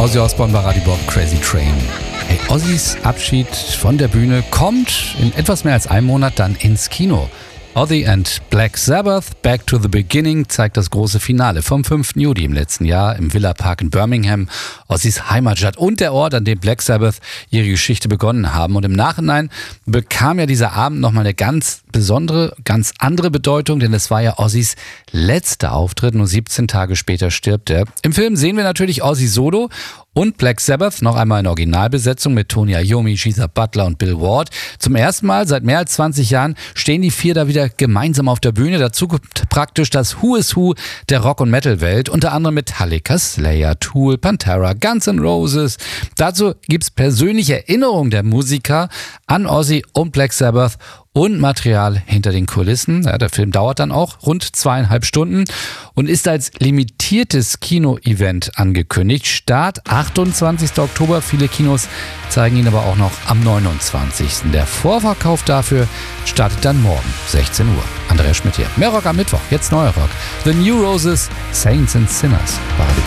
Ozzy Osbourne bei Radio Bob, Crazy Train. Hey, Ozzys Abschied von der Bühne kommt in etwas mehr als einem Monat dann ins Kino. Ozzy and Black Sabbath, Back to the Beginning, zeigt das große Finale vom 5. Juli im letzten Jahr im Villa Park in Birmingham, Ozzys Heimatstadt und der Ort, an dem Black Sabbath ihre Geschichte begonnen haben. Und im Nachhinein bekam ja dieser Abend nochmal eine ganz besondere, ganz andere Bedeutung, denn es war ja Ozzys letzter Auftritt, nur 17 Tage später stirbt er. Im Film sehen wir natürlich Ozzy solo und Black Sabbath noch einmal in Originalbesetzung mit Tony Iommi, Geezer Butler und Bill Ward. Zum ersten Mal seit mehr als 20 Jahren stehen die vier da wieder gemeinsam auf der Bühne. Dazu kommt praktisch das Who is Who der Rock- und Metal-Welt, unter anderem Metallica, Slayer, Tool, Pantera, Guns N' Roses. Dazu gibt's persönliche Erinnerungen der Musiker an Ozzy und Black Sabbath und Material hinter den Kulissen. Ja, der Film dauert dann auch rund 2,5 Stunden und ist als limitiertes Kino-Event angekündigt. Start 28. Oktober. Viele Kinos zeigen ihn aber auch noch am 29. Der Vorverkauf dafür startet dann morgen, 16 Uhr. Andreas Schmidt hier. Mehr Rock am Mittwoch. Jetzt neuer Rock. The New Roses, Saints and Sinners.